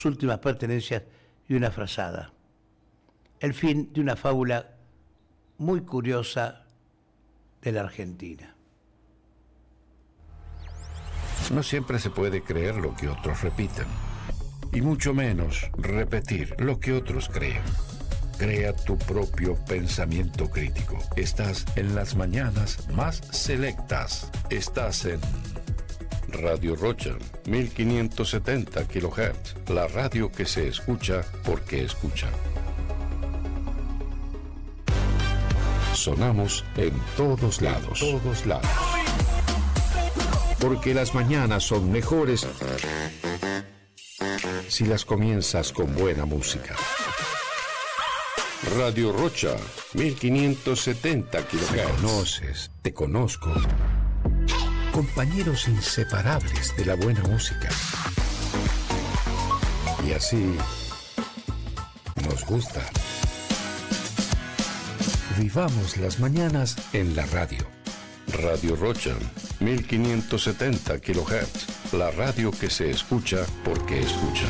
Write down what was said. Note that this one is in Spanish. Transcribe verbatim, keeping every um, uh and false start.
últimas pertenencias y una frazada. El fin de una fábula muy curiosa de la Argentina. No siempre se puede creer lo que otros repiten, y mucho menos repetir lo que otros creen. Crea tu propio pensamiento crítico. Estás en las mañanas más selectas. Estás en Radio Rocha, mil quinientos setenta kilohertz, la radio que se escucha porque escucha. Sonamos en todos lados, en todos lados. Porque las mañanas son mejores si las comienzas con buena música. Radio Rocha, mil quinientos setenta kilohertz. Me conoces, te conozco. Compañeros inseparables de la buena música. Y así nos gusta. Vivamos las mañanas en la radio. Radio Rocha, mil quinientos setenta kilohertz, la radio que se escucha porque escucha.